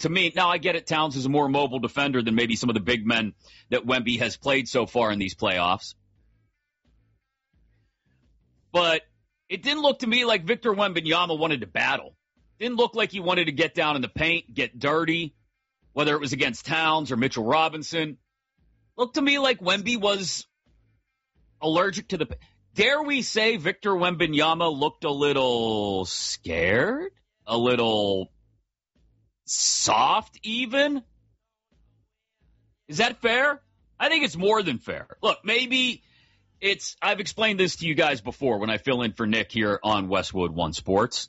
to me. Now, I get it. Towns is a more mobile defender than maybe some of the big men that Wemby has played so far in these playoffs. But it didn't look to me like Victor Wembanyama wanted to battle. Didn't look like he wanted to get down in the paint, get dirty, whether it was against Towns or Mitchell Robinson. Looked to me like Wemby was allergic to the paint. Dare we say Victor Wembanyama looked a little scared? A little soft even? Is that fair? I think it's more than fair. Look, maybe I've explained this to you guys before when I fill in for Nick here on Westwood One Sports.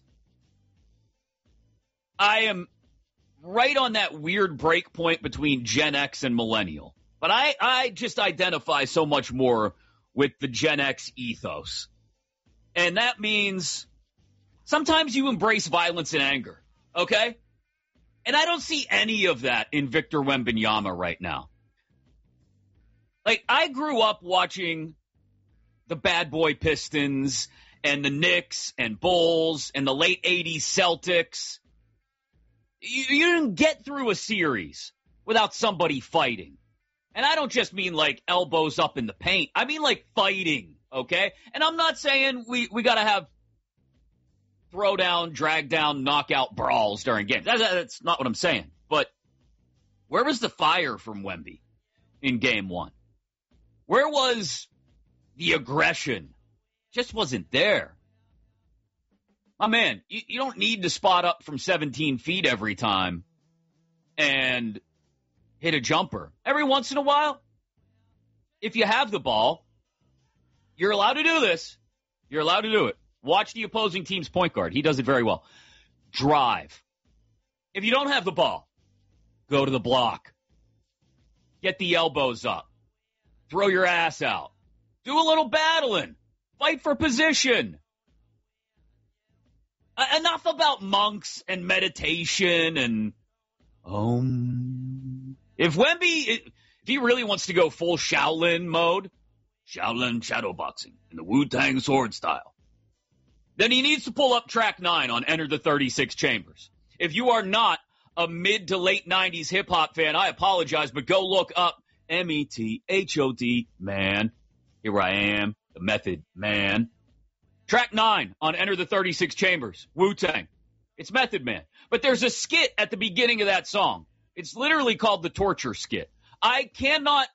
I am right on that weird break point between Gen X and Millennial. But I just identify so much more with the Gen X ethos. And that means sometimes you embrace violence and anger, okay? And I don't see any of that in Victor Wembanyama right now. Like, I grew up watching the Bad Boy Pistons and the Knicks and Bulls and the late 80s Celtics. You didn't get through a series without somebody fighting. And I don't just mean like elbows up in the paint. I mean like fighting, okay? And I'm not saying we got to have throw down, drag down, knockout brawls during games. That's not what I'm saying. But where was the fire from Wemby in game one? Where was the aggression? Just wasn't there. My man, you don't need to spot up from 17 feet every time and hit a jumper. Every once in a while, if you have the ball, you're allowed to do this. You're allowed to do it. Watch the opposing team's point guard. He does it very well. Drive. If you don't have the ball, go to the block. Get the elbows up. Throw your ass out. Do a little battling. Fight for position. Enough about monks and meditation and If he really wants to go full Shaolin mode, Shaolin shadowboxing in the Wu-Tang sword style, then he needs to pull up track 9 on Enter the 36 Chambers. If you are not a mid to late 90s hip-hop fan, I apologize, but go look up METHOD, man. Here I am, the Method Man. Track 9 on Enter the 36 Chambers, Wu-Tang. It's Method Man. But there's a skit at the beginning of that song. It's literally called the Torture Skit. I cannot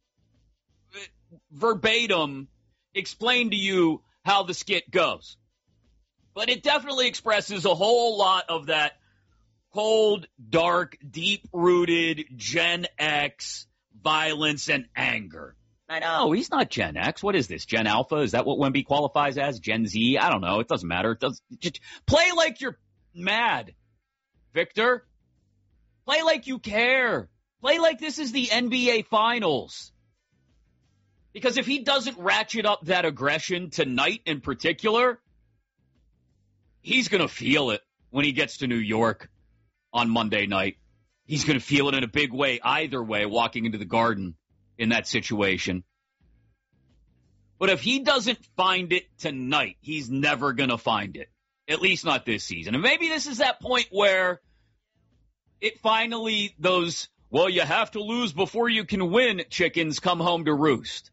verbatim explain to you how the skit goes. But it definitely expresses a whole lot of that cold, dark, deep-rooted Gen X violence and anger. I know, he's not Gen X. What is this, Gen Alpha? Is that what Wemby qualifies as? Gen Z? I don't know. It doesn't matter. Just play like you're mad, Victor. Play like you care. Play like this is the NBA Finals. Because if he doesn't ratchet up that aggression tonight in particular, he's going to feel it when he gets to New York on Monday night. He's going to feel it in a big way, either way, walking into the Garden in that situation. But if he doesn't find it tonight, he's never going to find it. At least not this season. And maybe this is that point where it finally, those, well, you have to lose before you can win chickens come home to roost.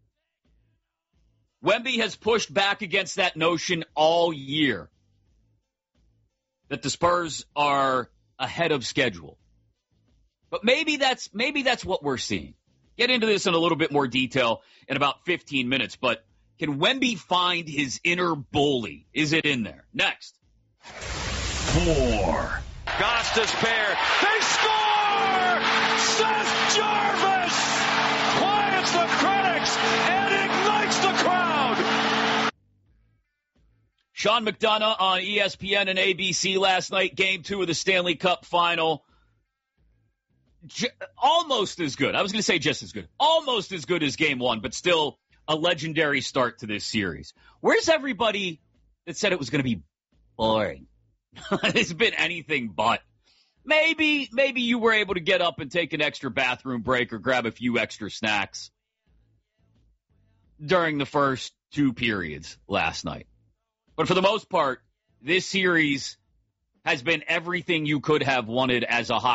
Wemby has pushed back against that notion all year that the Spurs are ahead of schedule. But maybe that's what we're seeing. Get into this in a little bit more detail in about 15 minutes, but can Wemby find his inner bully? Is it in there? Next. 4. Costas pair. They score! Seth Jarvis quiets the critics and ignites the crowd. Sean McDonough on ESPN and ABC last night, Game 2 of the Stanley Cup Final. Almost as good. I was going to say just as good. Almost as good as Game 1, but still a legendary start to this series. Where's everybody that said it was going to be boring? It's been anything but. Maybe you were able to get up and take an extra bathroom break or grab a few extra snacks during the first 2 periods last night. But for the most part, this series has been everything you could have wanted as a hockey